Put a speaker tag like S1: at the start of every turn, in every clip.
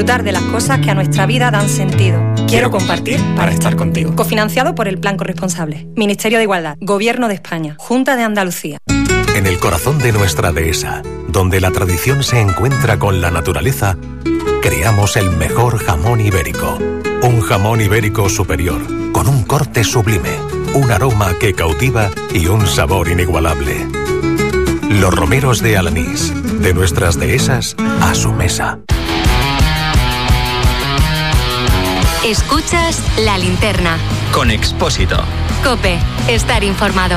S1: Disfrutar de las cosas que a nuestra vida dan sentido. Quiero compartir para estar contigo. Cofinanciado por el Plan Corresponsable. Ministerio de Igualdad. Gobierno de España. Junta de Andalucía.
S2: En el corazón de nuestra dehesa, donde la tradición se encuentra con la naturaleza, creamos el mejor jamón ibérico. Un jamón ibérico superior, con un corte sublime, un aroma que cautiva y un sabor inigualable. Los romeros de Alanís, de nuestras dehesas a su mesa.
S3: Escuchas La Linterna.
S4: Con Expósito.
S3: COPE. Estar informado.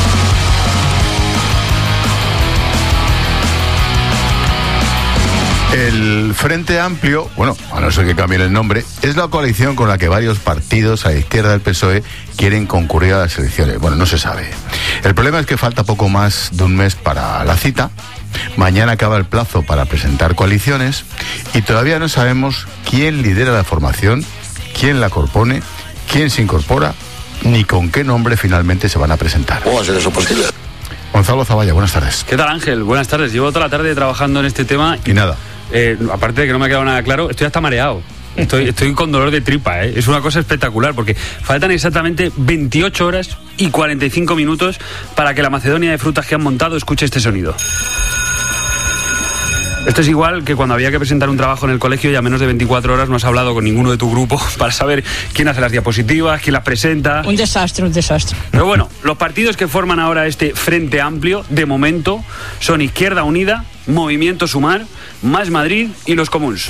S5: El Frente Amplio, bueno, a no ser que cambien el nombre, es la coalición con la que varios partidos a la izquierda del PSOE quieren concurrir a las elecciones. Bueno, no se sabe. El problema es que falta poco más de un mes para la cita. Mañana acaba el plazo para presentar coaliciones y todavía no sabemos quién lidera la formación, quién la compone, quién se incorpora, ni con qué nombre finalmente se van a presentar.
S6: ¿Cómo va a ser eso posible?
S5: Gonzalo Zavalla, buenas tardes.
S7: ¿Qué tal, Ángel? Buenas tardes. Llevo toda la tarde trabajando en este tema
S5: y nada.
S7: Aparte de que no me ha quedado nada claro, estoy hasta mareado. Estoy con dolor de tripa, ¿eh? Es una cosa espectacular porque faltan exactamente 28 horas y 45 minutos para que la Macedonia de frutas que han montado escuche este sonido. Esto es igual que cuando había que presentar un trabajo en el colegio y a menos de 24 horas no has hablado con ninguno de tu grupo para saber quién hace las diapositivas, quién las presenta.
S8: Un desastre, un desastre.
S7: Pero bueno, los partidos que forman ahora este Frente Amplio, de momento, son Izquierda Unida, Movimiento Sumar, Más Madrid y Los Comuns.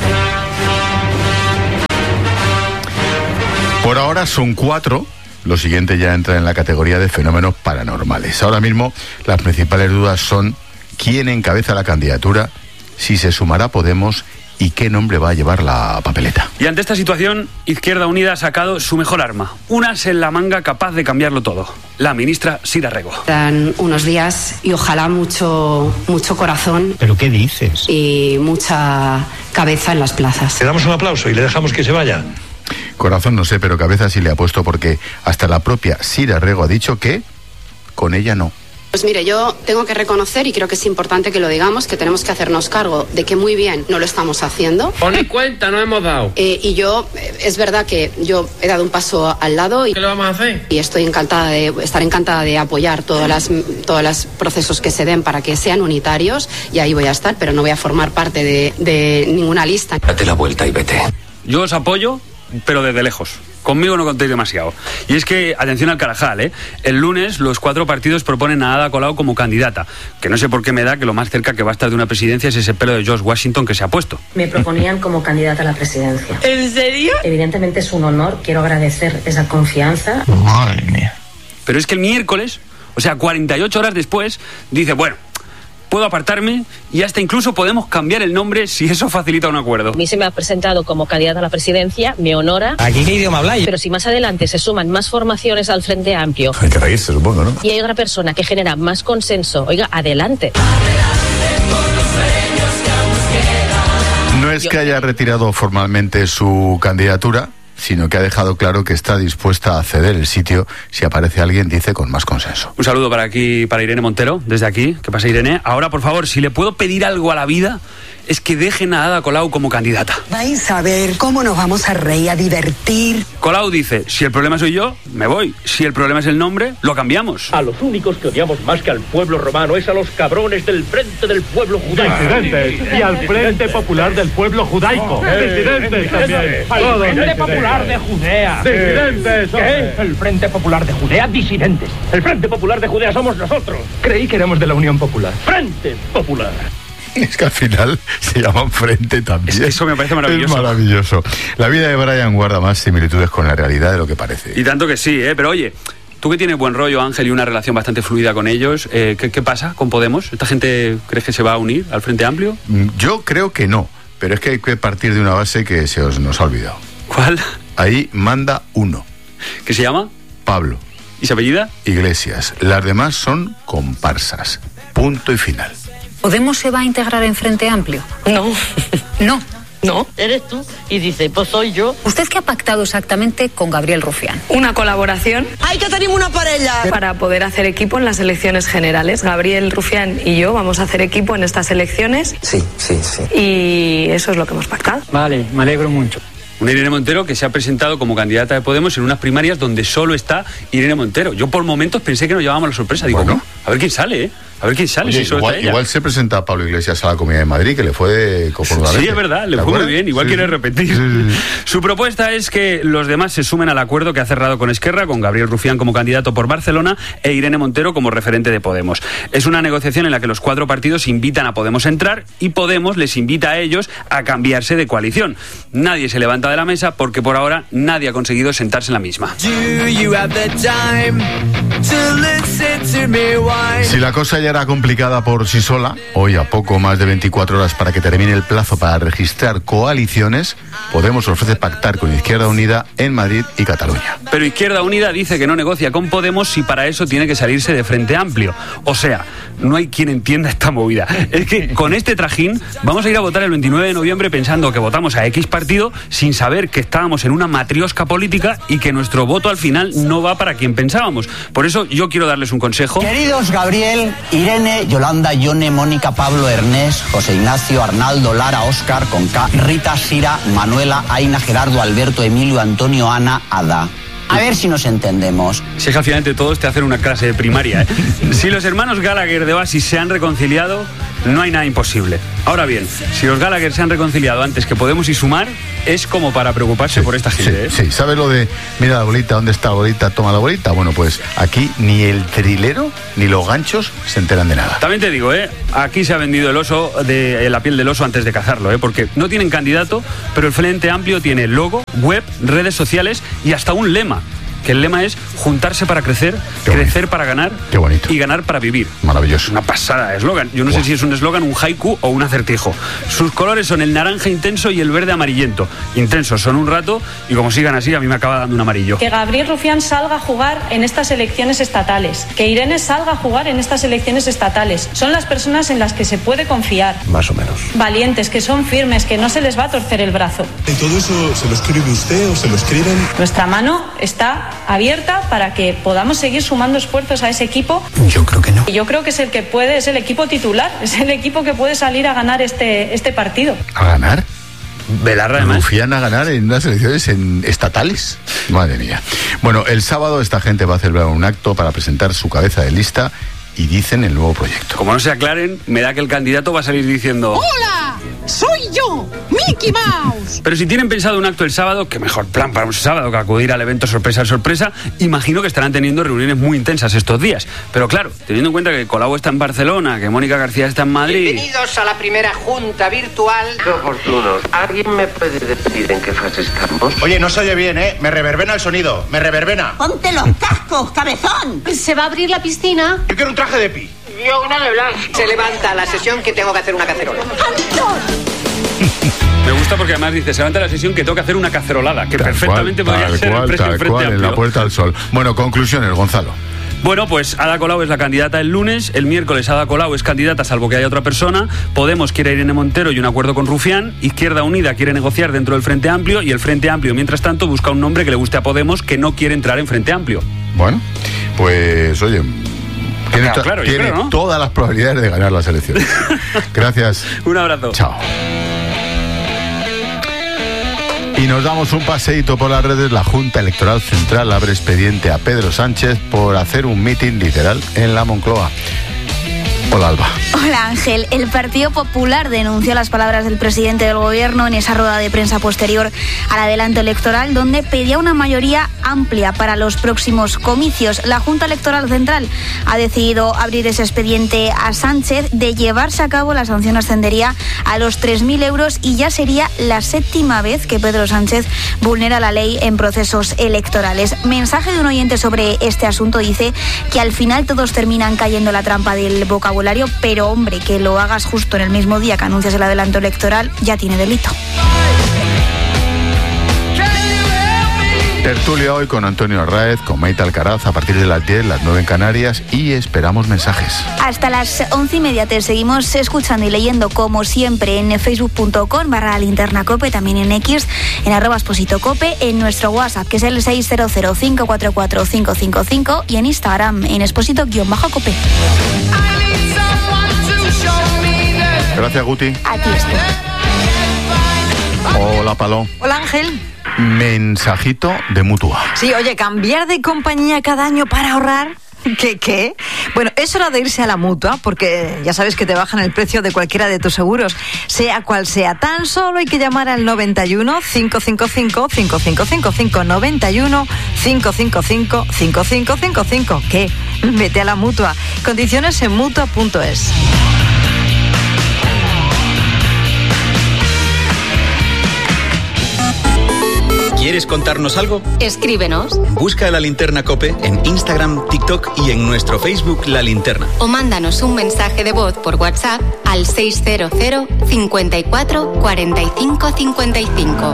S5: Por ahora son 4. Lo siguiente ya entra en la categoría de fenómenos paranormales. Ahora mismo las principales dudas son quién encabeza la candidatura, si se sumará Podemos y qué nombre va a llevar la papeleta.
S7: Y ante esta situación, Izquierda Unida ha sacado su mejor arma, un as en la manga capaz de cambiarlo todo, la ministra Sira Rego.
S9: Dan unos días y ojalá mucho corazón.
S4: ¿Pero qué dices?
S9: Y mucha cabeza en las plazas.
S6: Le damos un aplauso y le dejamos que se vaya.
S5: Corazón no sé, pero cabeza sí le ha puesto porque hasta la propia Sira Rego ha dicho que con ella no.
S9: Pues mire, yo tengo que reconocer, y creo que es importante que lo digamos, que tenemos que hacernos cargo de que muy bien no lo estamos haciendo.
S10: Ni cuenta no hemos dado.
S9: Y yo, es verdad que yo he dado un paso al lado.
S10: ¿Qué le vamos a hacer?
S9: Y estaré encantada de apoyar todos los procesos que se den para que sean unitarios, y ahí voy a estar, pero no voy a formar parte de ninguna lista.
S6: Date la vuelta y vete.
S7: Yo os apoyo, pero desde lejos. Conmigo no contéis demasiado. Y es que, atención al Carajal, ¿eh? El lunes los 4 partidos proponen a Ada Colau como candidata, que no sé por qué me da que lo más cerca que va a estar de una presidencia es ese pelo de George Washington que se ha puesto.
S11: Me proponían como candidata a la presidencia.
S8: ¿En serio?
S11: Evidentemente es un honor, quiero agradecer esa confianza.
S4: Madre mía.
S7: Pero es que el miércoles, o sea, 48 horas después, dice, bueno, puedo apartarme y hasta incluso podemos cambiar el nombre si eso facilita un acuerdo.
S11: A mí se me ha presentado como candidata a la presidencia, me honora.
S4: ¿Aquí qué idioma habláis?
S11: Pero si más adelante se suman más formaciones al Frente Amplio...
S5: Hay que reírse, supongo, ¿no?
S11: Y hay otra persona que genera más consenso, oiga, adelante.
S5: No es que haya retirado formalmente su candidatura, sino que ha dejado claro que está dispuesta a ceder el sitio si aparece alguien, dice, con más consenso.
S7: Un saludo para Irene Montero, desde aquí. ¿Qué pasa, Irene? Ahora, por favor, si le puedo pedir algo a la vida, es que dejen a Ada Colau como candidata.
S12: Vais a ver cómo nos vamos a reír, a divertir.
S7: Colau dice, si el problema soy yo, me voy. Si el problema es el nombre, lo cambiamos.
S13: A los únicos que odiamos más que al pueblo romano es a los cabrones del Frente del Pueblo Judaico.
S14: Disidentes. Y al Frente Popular del Pueblo Judaico. Disidentes también.
S13: Al Frente Popular de Judea.
S14: Disidentes.
S13: ¿Qué? El Frente Popular de Judea, disidentes. El Frente Popular de Judea somos nosotros.
S14: Creí que éramos de la Unión Popular.
S13: Frente Popular.
S5: Es que al final se llaman Frente también.
S7: Eso me parece maravilloso.
S5: Es maravilloso. La vida de Brian guarda más similitudes con la realidad de lo que parece.
S7: Y tanto que sí, ¿eh? Pero oye, tú que tienes buen rollo, Ángel, y una relación bastante fluida con ellos, ¿qué pasa con Podemos? ¿Esta gente crees que se va a unir al Frente Amplio?
S5: Yo creo que no, pero es que hay que partir de una base que nos ha olvidado.
S7: ¿Cuál?
S5: Ahí manda uno.
S7: ¿Qué se llama?
S5: Pablo.
S7: ¿Y se apellida?
S5: Iglesias. Las demás son comparsas. Punto y final.
S1: ¿Podemos se va a integrar en Frente Amplio?
S8: No.
S1: No.
S8: No, eres tú. Y dice, pues soy yo.
S15: ¿Usted qué ha pactado exactamente con Gabriel Rufián?
S16: Una colaboración.
S8: ¡Ay, que tenemos una pareja!
S16: Para poder hacer equipo en las elecciones generales. Gabriel Rufián y yo vamos a hacer equipo en estas elecciones.
S6: Sí.
S16: Y eso es lo que hemos pactado.
S4: Vale, me alegro mucho.
S7: Una Irene Montero que se ha presentado como candidata de Podemos en unas primarias donde solo está Irene Montero. Yo por momentos pensé que nos llevábamos la sorpresa. Digo,
S5: bueno,
S7: a ver quién sale, ¿eh? A ver quién sale.
S5: Oye,
S7: si solo está ella.
S5: igual se presenta Pablo Iglesias a la Comunidad de Madrid, que le fue cojonudamente.
S7: Sí, es verdad, le fue muy bien. Igual quiere repetir. Sí. Su propuesta es que los demás se sumen al acuerdo que ha cerrado con Esquerra, con Gabriel Rufián como candidato por Barcelona e Irene Montero como referente de Podemos. Es una negociación en la que los 4 partidos invitan a Podemos a entrar y Podemos les invita a ellos a cambiarse de coalición. Nadie se levanta de la mesa porque por ahora nadie ha conseguido sentarse en la misma.
S5: Si la cosa ya era complicada por sí sola, hoy a poco más de 24 horas para que termine el plazo para registrar coaliciones, Podemos ofrece pactar con Izquierda Unida en Madrid y Cataluña.
S7: Pero Izquierda Unida dice que no negocia con Podemos si para eso tiene que salirse de Frente Amplio. O sea, no hay quien entienda esta movida. Es que con este trajín vamos a ir a votar el 29 de noviembre pensando que votamos a X partido sin saber que estábamos en una matriosca política y que nuestro voto al final no va para quien pensábamos. Por eso yo quiero darles un consejo.
S17: Queridos Gabriel, Irene, Yolanda, Yone, Mónica, Pablo, Ernest, José Ignacio, Arnaldo, Lara, Óscar, con K, Rita, Sira, Manuela, Aina, Gerardo, Alberto, Emilio, Antonio, Ana, Ada. A ver si nos entendemos.
S7: Si es que al final de todos te hacen una clase de primaria, ¿eh? Si los hermanos Gallagher de Oasis se han reconciliado, no hay nada imposible. Ahora bien, si los Gallagher se han reconciliado antes que Podemos y Sumar, es como para preocuparse por esta gente, ¿eh?
S5: Sí, ¿sabes lo de mira la bolita, dónde está la bolita, toma la bolita? Bueno, pues aquí ni el trilero ni los ganchos se enteran de nada.
S7: También te digo, aquí se ha vendido el oso, la piel del oso antes de cazarlo, porque no tienen candidato, pero el Frente Amplio tiene logo, web, redes sociales y hasta un lema. Que el lema es juntarse para crecer, crecer para ganar y ganar para vivir.
S5: Maravilloso.
S7: Una pasada de eslogan. Yo no sé si es un eslogan, un haiku o un acertijo. Sus colores son el naranja intenso y el verde amarillento. Intensos son un rato y como sigan así a mí me acaba dando un amarillo.
S18: Que Gabriel Rufián salga a jugar en estas elecciones estatales. Que Irene salga a jugar en estas elecciones estatales. Son las personas en las que se puede confiar.
S6: Más o menos.
S18: Valientes, que son firmes, que no se les va a torcer el brazo.
S19: ¿Y todo eso se lo escribe usted o se lo escriben?
S18: Nuestra mano está abierta para que podamos seguir sumando esfuerzos a ese equipo.
S17: Yo creo que no.
S18: Y yo creo que es el que puede, es el equipo titular, es el equipo que puede salir a ganar este partido.
S5: ¿A ganar?
S7: Belarra además.
S5: Rufián a ganar en unas elecciones estatales. Madre mía. Bueno, el sábado esta gente va a celebrar un acto para presentar su cabeza de lista y dicen el nuevo proyecto.
S7: Como no se aclaren, me da que el candidato va a salir diciendo:
S20: ¡Hola! ¡Soy yo! ¡Mickey Mouse!
S7: Pero si tienen pensado un acto el sábado, qué mejor plan para un sábado que acudir al evento sorpresa. Imagino que estarán teniendo reuniones muy intensas estos días. Pero claro, teniendo en cuenta que Colau está en Barcelona, que Mónica García está en Madrid...
S21: Bienvenidos a la primera junta virtual.
S6: Qué oportunos. ¿Alguien me puede decir en qué fase estamos?
S22: Oye, no se oye bien, ¿eh? Me reverbena el sonido, me reverbena.
S20: ¡Ponte los cascos, cabezón!
S23: ¿Se va a abrir la piscina?
S22: Yo quiero un traje de pi.
S21: Yo una de blanco. Se levanta la sesión que tengo que hacer una cacerola.
S7: Me gusta porque además dice, se levanta la sesión que tengo que hacer una cacerolada, que perfectamente podría ser el Frente Amplio.
S5: En la Puerta del Sol. Bueno, conclusiones, Gonzalo.
S7: Bueno, pues Ada Colau es la candidata el lunes, el miércoles Ada Colau es candidata salvo que haya otra persona, Podemos quiere a Irene Montero y un acuerdo con Rufián, Izquierda Unida quiere negociar dentro del Frente Amplio y el Frente Amplio, mientras tanto, busca un nombre que le guste a Podemos que no quiere entrar en Frente Amplio.
S5: Bueno, pues oye... Tiene
S7: ¿no?
S5: Todas las probabilidades de ganar las elecciones. Gracias.
S7: Un abrazo.
S5: Chao. Y nos damos un paseíto por las redes. La Junta Electoral Central abre expediente a Pedro Sánchez por hacer un mitin literal en la Moncloa. Hola, Alba.
S24: Hola, Ángel. El Partido Popular denunció las palabras del presidente del Gobierno en esa rueda de prensa posterior al adelanto electoral, donde pedía una mayoría amplia para los próximos comicios. La Junta Electoral Central ha decidido abrir ese expediente a Sánchez. De llevarse a cabo, la sanción ascendería a los 3.000 euros y ya sería la 7ª vez que Pedro Sánchez vulnera la ley en procesos electorales. Mensaje de un oyente sobre este asunto: dice que al final todos terminan cayendo en la trampa del vocabulario, pero hombre, que lo hagas justo en el mismo día que anuncias el adelanto electoral ya tiene delito.
S5: Tertulia hoy con Antonio Arraez, con Maite Alcaraz, a partir de las 10, las 9 en Canarias, y esperamos mensajes.
S24: Hasta las 11:30 te seguimos escuchando y leyendo como siempre en facebook.com/linternacope, también en X, en @expositocope, en nuestro WhatsApp, que es el 600-544-555, y en Instagram, en exposito_cope.
S5: Gracias, Guti.
S24: A ti, Esther.
S5: Hola, Paló.
S2: Hola, Ángel.
S5: Mensajito de Mutua.
S2: Sí, oye, cambiar de compañía cada año para ahorrar. ¿Qué? Bueno, es hora de irse a la Mutua, porque ya sabes que te bajan el precio de cualquiera de tus seguros, sea cual sea. Tan solo hay que llamar al 91 555 5555, 91 555 5555. ¿Qué? Vete a la Mutua. Condiciones en Mutua.es.
S3: ¿Quieres contarnos algo?
S15: Escríbenos.
S3: Busca La Linterna COPE en Instagram, TikTok y en nuestro Facebook La Linterna.
S15: O mándanos un mensaje de voz por WhatsApp al 600 54 45 55.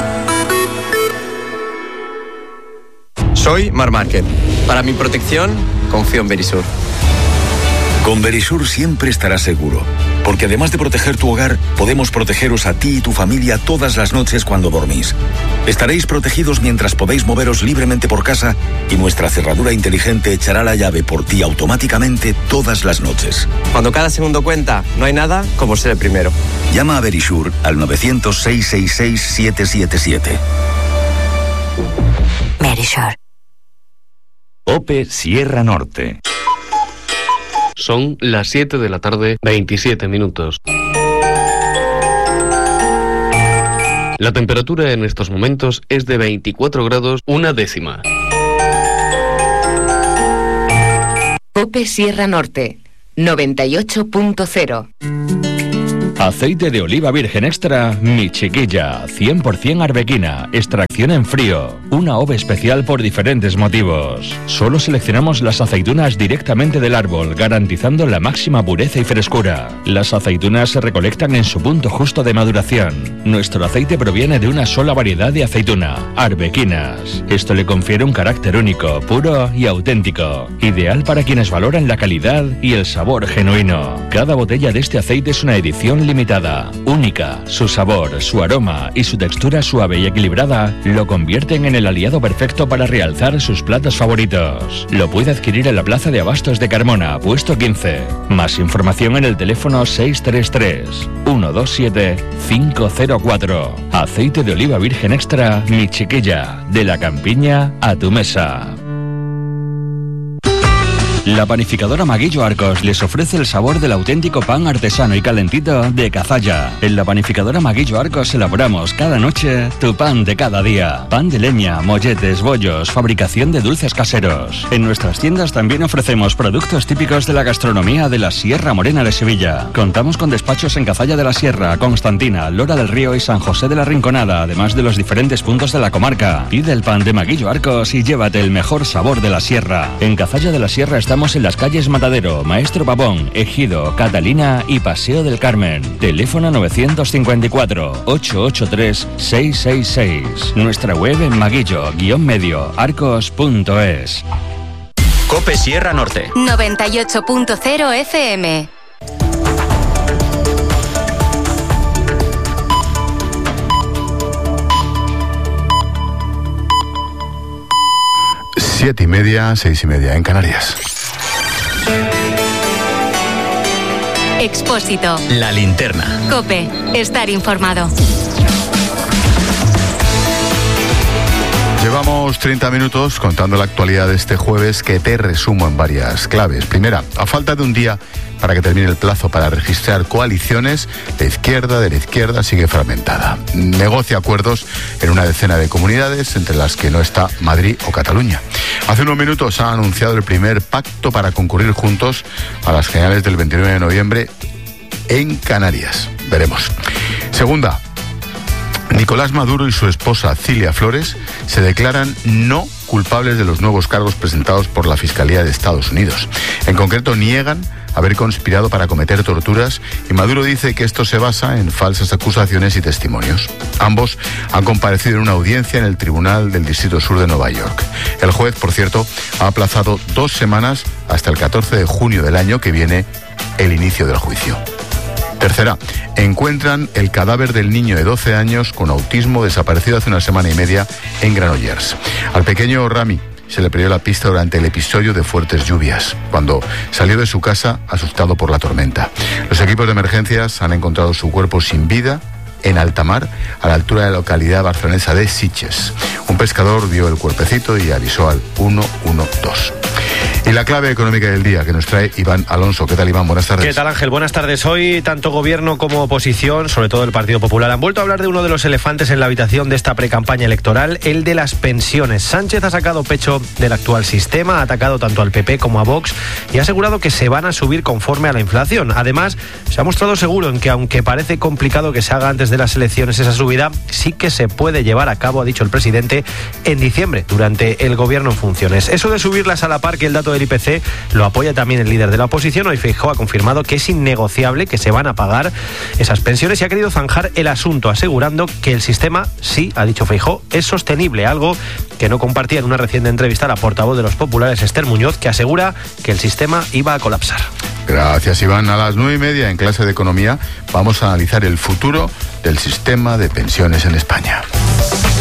S10: Soy Mar Márquez. Para mi protección, confío en Verisur.
S23: Con Verisur siempre estarás seguro, porque además de proteger tu hogar, podemos protegeros a ti y tu familia todas las noches cuando dormís. Estaréis protegidos mientras podéis moveros libremente por casa y nuestra cerradura inteligente echará la llave por ti automáticamente todas las noches.
S10: Cuando cada segundo cuenta, no hay nada como ser el primero.
S23: Llama a Verisur al 900-666-777.
S25: Verisur.
S26: OPE Sierra Norte.
S27: Son las 7 de la tarde, 27 minutos. La temperatura en estos momentos es de 24 grados, una décima.
S25: OPE Sierra Norte, 98.0.
S28: Aceite de oliva virgen extra, Mi Chiquilla, 100% arbequina, extracción en frío, una ove especial por diferentes motivos. Solo seleccionamos las aceitunas directamente del árbol, garantizando la máxima pureza y frescura. Las aceitunas se recolectan en su punto justo de maduración. Nuestro aceite proviene de una sola variedad de aceituna, arbequinas. Esto le confiere un carácter único, puro y auténtico, ideal para quienes valoran la calidad y el sabor genuino. Cada botella de este aceite es una edición limitada, única. Su sabor, su aroma y su textura suave y equilibrada lo convierten en el aliado perfecto para realzar sus platos favoritos. Lo puede adquirir en la Plaza de Abastos de Carmona, puesto 15. Más información en el teléfono 633-127-504. Aceite de oliva virgen extra, Mi Chiquilla, de la campiña a tu mesa. La panificadora Maguillo Arcos les ofrece el sabor del auténtico pan artesano y calentito de Cazalla. En la panificadora Maguillo Arcos elaboramos cada noche tu pan de cada día. Pan de leña, molletes, bollos, fabricación de dulces caseros. En nuestras tiendas también ofrecemos productos típicos de la gastronomía de la Sierra Morena de Sevilla. Contamos con despachos en Cazalla de la Sierra, Constantina, Lora del Río y San José de la Rinconada, además de los diferentes puntos de la comarca. Pide el pan de Maguillo Arcos y llévate el mejor sabor de la Sierra. En Cazalla de la Sierra estamos en las calles Matadero, Maestro Pavón, Ejido, Catalina y Paseo del Carmen. Teléfono 954-883-666. Nuestra web en maguillo-medio-arcos.es.
S3: COPE Sierra Norte.
S15: 98.0 FM.
S5: Siete y media, 6:30 en Canarias.
S15: Expósito.
S3: La Linterna.
S15: COPE. Estar informado.
S5: Llevamos 30 minutos contando la actualidad de este jueves, que te resumo en varias claves. Primera, a falta de un día para que termine el plazo para registrar coaliciones, la izquierda sigue fragmentada. Negocia acuerdos en una decena de comunidades, entre las que no está Madrid o Cataluña. Hace unos minutos ha anunciado el primer pacto para concurrir juntos a las generales del 29 de noviembre en Canarias. Veremos. Segunda, Nicolás Maduro y su esposa Cilia Flores se declaran no culpables de los nuevos cargos presentados por la Fiscalía de Estados Unidos. En concreto, niegan haber conspirado para cometer torturas y Maduro dice que esto se basa en falsas acusaciones y testimonios. Ambos han comparecido en una audiencia en el Tribunal del Distrito Sur de Nueva York. El juez, por cierto, ha aplazado 2 semanas hasta el 14 de junio del año que viene el inicio del juicio. Tercera, encuentran el cadáver del niño de 12 años con autismo desaparecido hace una semana y media en Granollers. Al pequeño Rami se le perdió la pista durante el episodio de fuertes lluvias, cuando salió de su casa asustado por la tormenta. Los equipos de emergencias han encontrado su cuerpo sin vida en alta mar, a la altura de la localidad barcelonesa de Sitges. Un pescador vio el cuerpecito y avisó al 112. Y la clave económica del día que nos trae Iván Alonso. ¿Qué tal, Iván? Buenas tardes.
S1: ¿Qué tal, Ángel? Buenas tardes. Hoy tanto gobierno como oposición, sobre todo el Partido Popular, han vuelto a hablar de uno de los elefantes en la habitación de esta precampaña electoral, el de las pensiones. Sánchez ha sacado pecho del actual sistema, ha atacado tanto al PP como a Vox y ha asegurado que se van a subir conforme a la inflación. Además, se ha mostrado seguro en que, aunque parece complicado que se haga antes de las elecciones esa subida, sí que se puede llevar a cabo, ha dicho el presidente, en diciembre, durante el gobierno en funciones. Eso de subirlas a la par que el dato del IPC lo apoya también el líder de la oposición. Hoy Feijóo ha confirmado que es innegociable, que se van a pagar esas pensiones y ha querido zanjar el asunto, asegurando que el sistema, sí, ha dicho Feijóo, es sostenible, algo que no compartía en una reciente entrevista la portavoz de los populares, Esther Muñoz, que asegura que el sistema iba a colapsar.
S5: Gracias, Iván. A las 9:30 en clase de economía vamos a analizar el futuro del sistema de pensiones en España.